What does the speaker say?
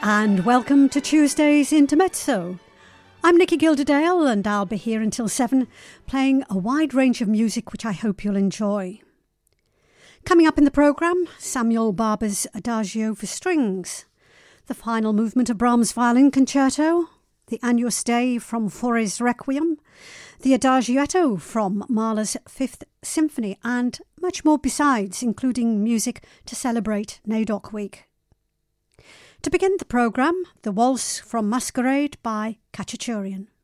And welcome to Tuesday's Intermezzo. I'm Nikki Gilderdale and I'll be here until 7 playing a wide range of music which I hope you'll enjoy. Coming up in the programme, Samuel Barber's Adagio for Strings, the final movement of Brahms' Violin Concerto, the Agnus Dei from Fauré's Requiem, the Adagietto from Mahler's Fifth Symphony, and much more besides, including music to celebrate NAIDOC Week. To begin the programme, the Waltz from Masquerade by Khachaturian.